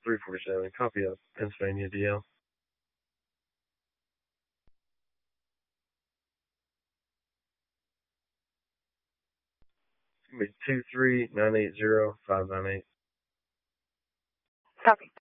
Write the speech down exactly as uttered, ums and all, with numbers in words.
three forty-seven. Copy of Pennsylvania D L. It's going to be two three nine eight zero five nine eight. Copy.